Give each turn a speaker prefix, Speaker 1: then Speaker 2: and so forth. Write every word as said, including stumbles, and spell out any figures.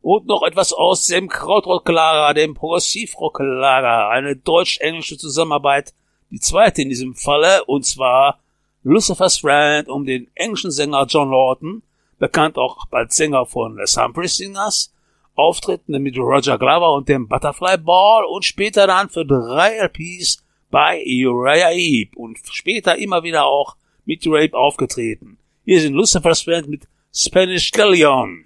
Speaker 1: Und noch etwas aus dem Krautrock-Lager, dem Progressivrock-Lager. Eine deutsch-englische Zusammenarbeit, die zweite in diesem Falle, und zwar Lucifer's Friend um den englischen Sänger John Lawton, bekannt auch als Sänger von The Humphreys Singers, Auftritten mit Roger Glover und dem Butterfly Ball und später dann für drei L Ps bei Uriah Heep und später immer wieder auch mit Rape aufgetreten. Hier sind Lucifer's Friend mit Spanish Galleon.